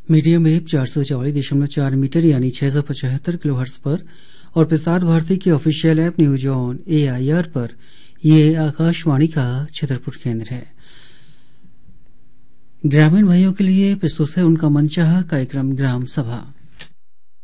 Medium wave 444.4 metre यानी 675 kilohertz पर और प्रसार भारती के official app news on AIR पर यह आकाशवाणी का छतरपुर केंद्र है। ग्रामीण भाइयों के लिए प्रस्तुत है उनका मनचाहा कार्यक्रम ग्राम सभा।